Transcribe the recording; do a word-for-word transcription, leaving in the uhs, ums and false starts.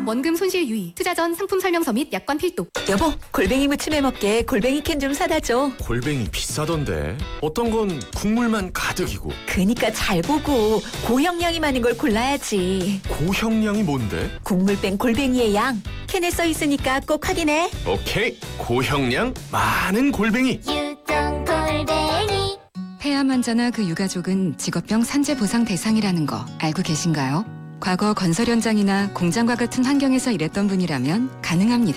원금 손실 유의, 투자 전 상품 설명서 및 약관 필독. 여보, 골뱅이 무침해 먹게 골뱅이 캔 좀 사다 줘. 골뱅이 비싸던데. 어떤 건 국물만 가득이고. 그니까 잘 보고 고형량이 많은 걸 골라야지. 고형량이 뭔데? 국물 뺀 골뱅이의 양. 캔에 써 있으니까 꼭 확인해. 오케이. 고형량 많은 골뱅이. 유정 골뱅이. 폐암 환자나 그 유가족은 직업병 산재 보상 대상이라는 거 알고 계신가요? 과거 건설 현장이나 공장과 같은 환경에서 일했던 분이라면 가능합니다.